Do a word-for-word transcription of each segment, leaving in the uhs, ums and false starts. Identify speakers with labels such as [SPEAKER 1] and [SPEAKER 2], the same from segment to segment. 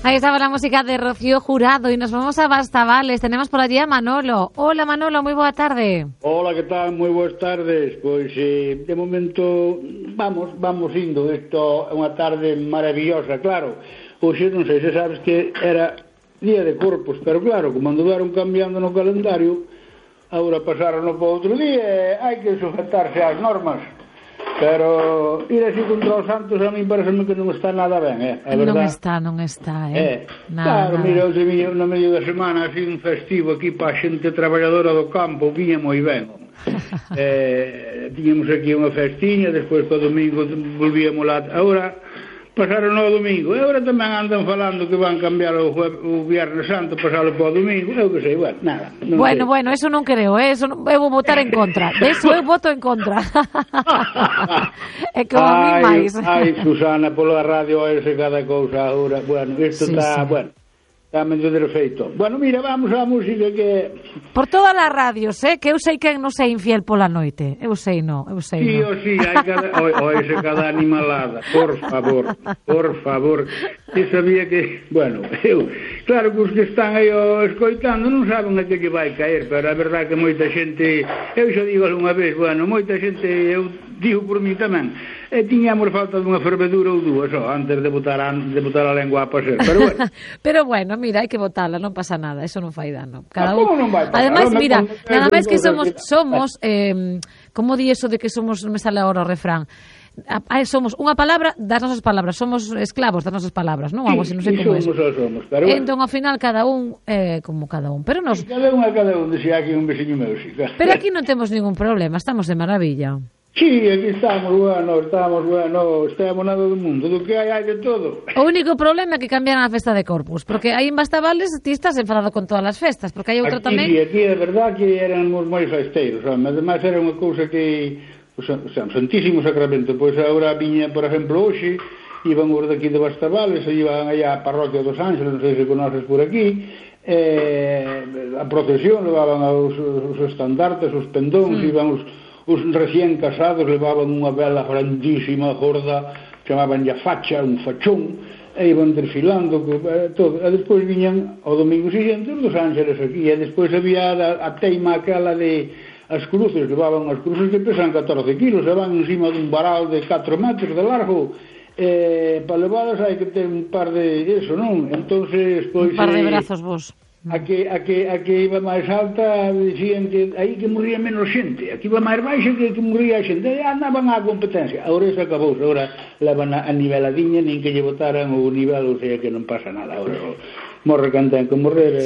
[SPEAKER 1] Ahí estaba la música de Rocío Jurado y nos vamos a Bastavales. Tenemos por allí a Manolo. Hola Manolo, muy boa tarde.
[SPEAKER 2] Hola, que tal? Moi boas tardes. Pois eh, de momento vamos, vamos indo. Isto é unha tarde maravillosa, claro. Hoxe non sei se sabes que era Día de Corpos, pero claro, como andaron cambiando no calendario, agora pasaron para outro día e hai que sujetarse ás normas. Pero ir así contra os santos a mí pareceme que non está nada ben, eh? A
[SPEAKER 1] non está, non está, eh?
[SPEAKER 2] eh
[SPEAKER 1] nada,
[SPEAKER 2] claro,
[SPEAKER 1] nada.
[SPEAKER 2] Mira, hoxe no medio da semana así un festivo aquí para a xente traballadora do campo, viña moi ben. eh, tiñamos aquí unha festiña, despois para o domingo volvíamos lá. Agora pasaron ao domingo, e agora tamén andan falando que van cambiar o, o Viernes Santo, pasalo para o domingo, eu que sei, bueno, nada.
[SPEAKER 1] Bueno,
[SPEAKER 2] sei.
[SPEAKER 1] bueno, eso non creo, eh? Eso non, eu vou votar en contra, de eso eu voto en contra. É como a mí máis.
[SPEAKER 2] Ai, Susana, pola radio ese cada cousa agora, bueno, isto está, sí, sí. bueno, está medio defeito. Bueno, mira, vamos á música que...
[SPEAKER 1] Por todas as radios, eh? Que eu sei que non sei infiel pola noite. Eu sei, no, eu sei,
[SPEAKER 2] sí,
[SPEAKER 1] no.
[SPEAKER 2] Sí, o sí, hai cada... O, o ese cada animalada, por favor, por favor. Eu sabía que... Bueno, eu... Claro que os que están aí o escoitando non saben a que lle vai caer, pero a verdade que moita xente... Eu xa digo unha vez, bueno, moita xente... Eu digo por mí tamén. E tiñamos falta dunha fervedura ou dúas, ó, antes de botar a, de botar a lengua a pasear. Pero bueno.
[SPEAKER 1] Pero bueno, mira, hai que botala, non pasa nada, eso non fai dano. Cada
[SPEAKER 2] un... non vai pasar?
[SPEAKER 1] Ademais, mira, nada máis que somos, somos eh, como di eso de que somos, non me sale agora o refrán, a, somos unha palabra das nosas palabras, somos esclavos das nosas palabras, non? Algo así, non sei como é.
[SPEAKER 2] Somos, somos, pero bueno.
[SPEAKER 1] Entón, ao final, cada un é eh, como cada un. Pero nos...
[SPEAKER 2] Cada un a cada un, decía aquí un veciño meu, sí.
[SPEAKER 1] Pero aquí non temos ningún problema, estamos de maravilla.
[SPEAKER 2] Sí, aquí estamos, bueno, estamos, bueno, estamos nada do mundo, do que hai, hai de todo.
[SPEAKER 1] O único problema é que cambiaran a festa de Corpus, porque aí en Bastavales ti estás enfadado con todas as festas, porque hai outra
[SPEAKER 2] aquí,
[SPEAKER 1] tamén...
[SPEAKER 2] Sí, aquí é verdad que éramos moi festeiros, home, ademais era unha cousa que, o sea, o Santísimo Sacramento, pois agora viña, por exemplo, hoxe, iban os daqui de Bastavales, iban allá a Parroquia dos Ángeles, non sei se conoces por aquí, eh, a procesión, levaban os, os estandartes, os pendóns, mm. iban os... Os recién casados levaban unha vela grandísima, gorda, chamaban ya facha, un fachón, e iban desfilando, eh, todo. E despois viñan ao domingo siguiente os dos Ángeles aquí, e despois había a, a teima aquela de as cruces, levaban as cruces que pesan catorce kilos, e van encima dun varal de catro metros de largo, eh, para levadas hai que ter un par de eso, non? Entonces, pois...
[SPEAKER 1] Un par de
[SPEAKER 2] eh,
[SPEAKER 1] brazos vos.
[SPEAKER 2] A que, a, que, a que iba máis alta dicían que aí que morría menos xente, aquí iba máis baixa que, que morría a xente, e andaban á competencia. Agora isso acabou, agora levan a, a niveladiña, nin que lle botaran o nivel, ou sea que non pasa nada, agora morre can ten que morrer.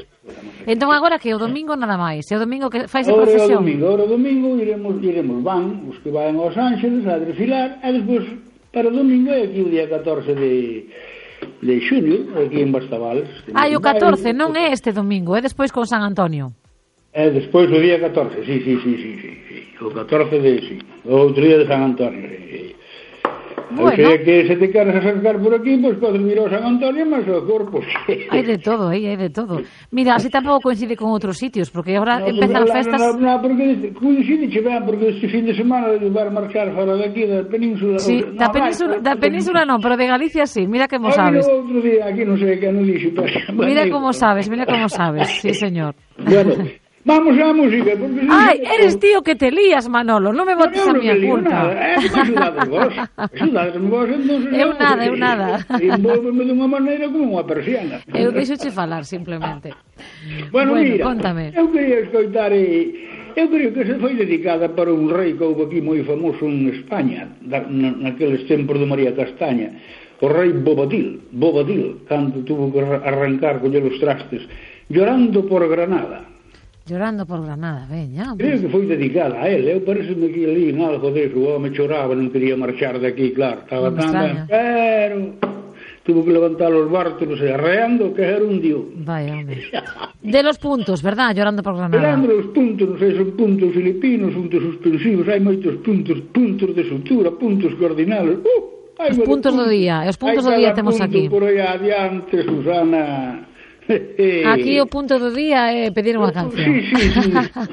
[SPEAKER 1] Entón agora que o domingo nada máis, e o domingo que fais a
[SPEAKER 2] procesión? Agora o
[SPEAKER 1] procesión?
[SPEAKER 2] domingo, agora o domingo iremos, iremos van, os que van aos Ángeles a desfilar, e despois para o domingo é aquí o día catorce de... de xunio, aquí en Bastavales.
[SPEAKER 1] Ai, o catorce, non é este domingo, é despois con San Antonio.
[SPEAKER 2] É despois do día catorce, sí, sí, sí, sí, sí, sí. O catorce de, sí, o outro día de San Antonio, sí. Bueno. O sea que se te queres acercar por aquí, pois pues, podes ir ao San Antonio, mas ao Corpus.
[SPEAKER 1] Hai de todo, aí, hai de todo. Mira, así tampouco coincide con outros sitios, porque agora no, empezan as festas...
[SPEAKER 2] Non, no, no, porque coincide che ben, porque este fin de semana vai marchar fora daqui da península...
[SPEAKER 1] Sí,
[SPEAKER 2] no,
[SPEAKER 1] da península, da península non, pero de Galicia sí, mira como sabes.
[SPEAKER 2] Mira outro día, aquí non sei que non dixo.
[SPEAKER 1] Mira como sabes, mira como sabes, sí, señor.
[SPEAKER 2] Bueno... Vamos á música, porque...
[SPEAKER 1] Ai, eres tío que te lías, Manolo, non me botes a miña culpa.
[SPEAKER 2] É que me axudades vos, axudades vos, entón...
[SPEAKER 1] Eu nada, eu nada.
[SPEAKER 2] Envolveme dunha maneira como unha persiana.
[SPEAKER 1] Eu deixoche falar, simplemente.
[SPEAKER 2] Bueno,
[SPEAKER 1] bueno
[SPEAKER 2] mira,
[SPEAKER 1] contame.
[SPEAKER 2] Eu quería escoitar e... Eu creo que se foi dedicada para un rei que houve aquí moi famoso en España, naqueles tempos de María Castaña, o rei Bobadil, Bobadil, cando tuvo que arrancar con os trastes, llorando por Granada.
[SPEAKER 1] Llorando por Granada, veña.
[SPEAKER 2] Creo que foi dedicada a él. Eu pareceme que ali en algo de eso, o home choraba, non quería marchar de aquí, claro. Estaba tan ben, pero tuvo que levantar os bártulos e arreando que era un dios.
[SPEAKER 1] Vaya, hombre. De los puntos, verdad? Llorando por Granada.
[SPEAKER 2] Llorando los puntos, non sei, son puntos filipinos, puntos suspensivos, hai moitos puntos, puntos de sutura, puntos cardinales. Uh,
[SPEAKER 1] os puntos do día, os puntos do día temos aquí.
[SPEAKER 2] Por aí adiante, Susana...
[SPEAKER 1] Aquí o punto do día é pedir unha canción.
[SPEAKER 2] Sí, sí, sí.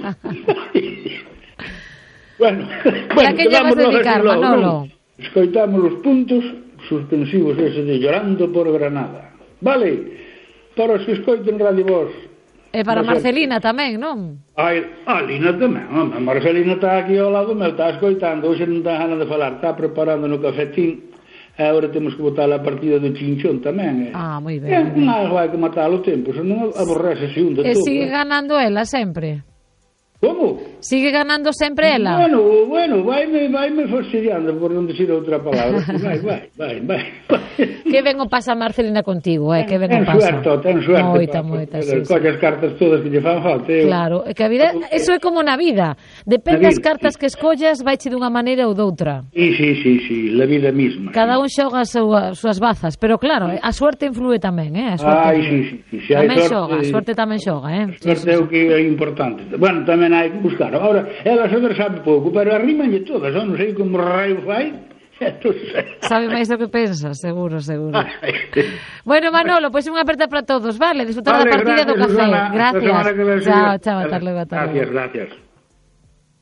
[SPEAKER 2] bueno,
[SPEAKER 1] bueno, que lle vas dedicar, Manolo?
[SPEAKER 2] Escoitamos os puntos suspensivos ese de Llorando por Granada. Vale, para os que escoiten Radio Voz.
[SPEAKER 1] E para Marcelina tamén, non?
[SPEAKER 2] Ai, a Lina tamén, a Marcelina está aquí ao lado meu, está escoitando, hoxe non está gana de falar, está preparando no cafetín, e agora temos que botar a partida do chinchón tamén.
[SPEAKER 1] Ah, moi ben.
[SPEAKER 2] É unha vai que matar o tempo, senón aborrece-se un de
[SPEAKER 1] E
[SPEAKER 2] todo.
[SPEAKER 1] sigue ganando ela sempre?
[SPEAKER 2] Como?
[SPEAKER 1] Sigue ganando sempre ela?
[SPEAKER 2] Bueno, bueno, vaime, vaime fastidiando por non dicir outra palabra. Vai, vai, vai, vai.
[SPEAKER 1] Que ben o pasa Marcelina contigo, eh? Que ben o
[SPEAKER 2] ten
[SPEAKER 1] pasa.
[SPEAKER 2] suerte, ten suerte.
[SPEAKER 1] Moita,
[SPEAKER 2] pa,
[SPEAKER 1] moita,
[SPEAKER 2] pa,
[SPEAKER 1] sí,
[SPEAKER 2] colle
[SPEAKER 1] sí.
[SPEAKER 2] as cartas todas que lle fan falta. Eu.
[SPEAKER 1] Claro, é que a vida, eso é como na vida. Depende das cartas que escollas, vaiche dunha maneira ou doutra.
[SPEAKER 2] Sí, sí, sí, sí, la vida misma.
[SPEAKER 1] Cada un xoga as súas, súas bazas, pero claro, a suerte influe tamén, eh? A suerte
[SPEAKER 2] Ai,
[SPEAKER 1] influe.
[SPEAKER 2] sí, sí, sí.
[SPEAKER 1] Tamén
[SPEAKER 2] sorte,
[SPEAKER 1] xoga, a suerte tamén xoga, eh?
[SPEAKER 2] A suerte é o que é importante. Bueno, tamén hai que buscar. Ahora, ela saber sabe pouco, pero arrímanlle todas, non sei como raio fai.
[SPEAKER 1] Sabe máis do que pensa, seguro, seguro. Bueno, Manolo, pois pues unha aperta para todos, vale? Disfrutar vale, da partida gracias, do café.
[SPEAKER 2] Susana.
[SPEAKER 1] Gracias. Chao, chao, ata logo, ata logo.
[SPEAKER 2] Gracias, gracias.